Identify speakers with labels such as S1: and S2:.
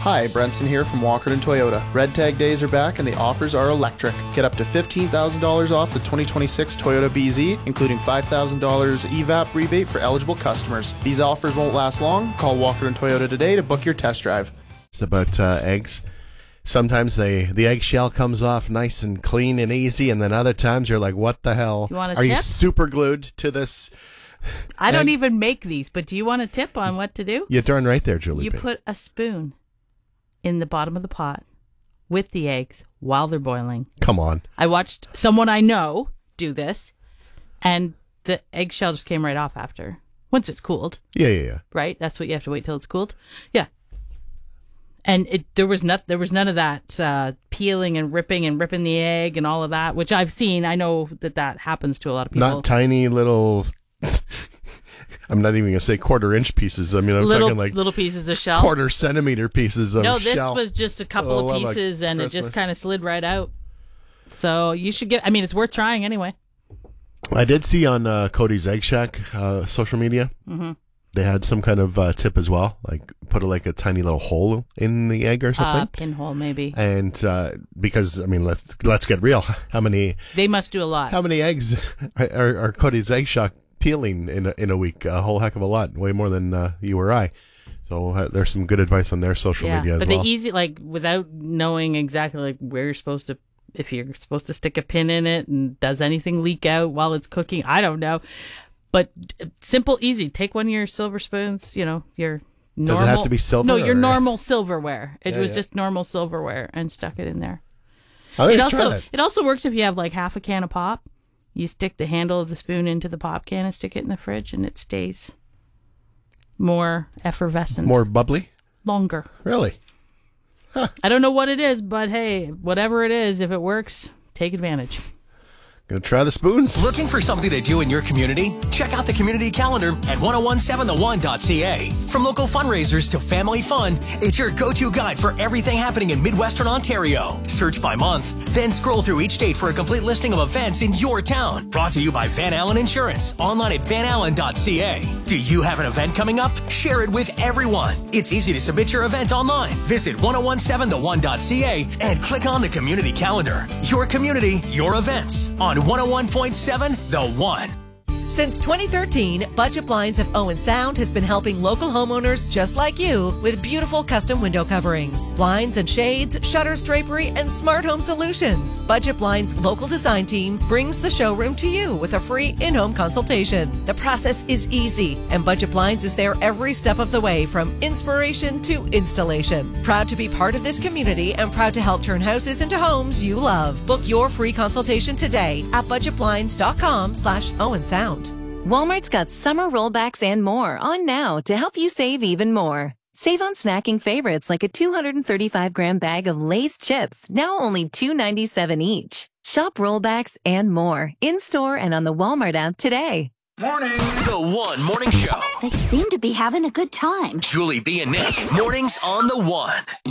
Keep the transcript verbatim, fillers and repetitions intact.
S1: Hi, Brenson here from Walkerton Toyota. Red Tag days are back and the offers are electric. Get up to fifteen thousand dollars off the twenty twenty-six Toyota B Z, including five thousand dollars E V A P rebate for eligible customers. These offers won't last long. Call Walkerton Toyota today to book your test drive.
S2: It's about uh, eggs. Sometimes they the eggshell comes off nice and clean and easy, and then other times you're like, what the hell?
S3: You want a
S2: Are
S3: tip?
S2: you super glued to this?
S3: I don't
S2: egg?
S3: even make these, but do you want a tip on what to do?
S2: You're darn right there, Julie.
S3: You
S2: B.
S3: put a spoon in the bottom of the pot with the eggs while they're boiling.
S2: Come on.
S3: I watched someone I know do this, and the eggshell just came right off after. Once it's cooled.
S2: Yeah, yeah, yeah.
S3: Right? That's what you have to wait till it's cooled. Yeah. And it, there was not, there was none of that uh, peeling and ripping and ripping the egg and all of that, which I've seen. I know that that happens to a lot of people.
S2: Not tiny little... I'm not even going to say quarter inch pieces. I mean, I'm
S3: little,
S2: talking like
S3: little pieces of shell.
S2: quarter centimeter pieces of
S3: no, this
S2: shell.
S3: was just a couple
S2: Oh,
S3: of
S2: love
S3: pieces,
S2: a
S3: and it
S2: Christmas.
S3: just kind of slid right out. So you should get. I mean, it's worth trying anyway.
S2: I did see on uh, Cody's Egg Shack uh, social media, mm-hmm. they had some kind of uh, tip as well, like put a, like a tiny little hole in the egg or something.
S3: Uh, pinhole, maybe.
S2: And uh, because I mean, let's let's get real. How many?
S3: They must do a lot.
S2: How many eggs are, are Cody's Egg Shack peeling in a, in a week? A whole heck of a lot, way more than uh, you or I. So uh, there's some good advice on their social
S3: yeah,
S2: media as
S3: but
S2: well.
S3: the easy, like without knowing exactly like where you're supposed to, if you're supposed to stick a pin in it, and does anything leak out while it's cooking? I don't know. But simple, easy. Take one of your silver spoons. You know your. Normal,
S2: Does it have to be silver?
S3: No, your
S2: or?
S3: normal silverware. It
S2: Yeah,
S3: was
S2: yeah.
S3: just normal silverware, and stuck it in there.
S2: I'm
S3: It
S2: gonna try
S3: also
S2: that.
S3: it also works if you have like half a can of pop. You stick the handle of the spoon into the pop can and stick it in the fridge, and it stays more effervescent,
S2: More bubbly?
S3: longer.
S2: Really?
S3: I don't know what it is, but hey, whatever it is, if it works, take advantage.
S2: Gonna try the spoons.
S4: Looking for something to do in your community? Check out the community calendar at ten seventeen the one dot c a. From local fundraisers to family fun, it's your go-to guide for everything happening in Midwestern Ontario. Search by month, then scroll through each date for a complete listing of events in your town. Brought to you by Van Allen Insurance, online at van allen dot c a. Do you have an event coming up? Share it with everyone. It's easy to submit your event online. Visit ten seventeen the one dot c a and click on the community calendar. Your community, your events on one oh one point seven The One.
S5: Since twenty thirteen, Budget Blinds of Owen Sound has been helping local homeowners just like you with beautiful custom window coverings, blinds and shades, shutters, drapery, and smart home solutions. Budget Blinds' local design team brings the showroom to you with a free in-home consultation. The process is easy, and Budget Blinds is there every step of the way from inspiration to installation. Proud to be part of this community and proud to help turn houses into homes you love. Book your free consultation today at budget blinds dot com slash Owen Sound.
S6: Walmart's got summer rollbacks and more on now to help you save even more. Save on snacking favorites like a two hundred thirty-five gram bag of Lay's chips, now only two ninety-seven each. Shop rollbacks and more in-store and on the Walmart app today.
S4: Morning. The One Morning Show.
S7: They seem to be having a good time.
S4: Julie B and Nick. Mornings on The One.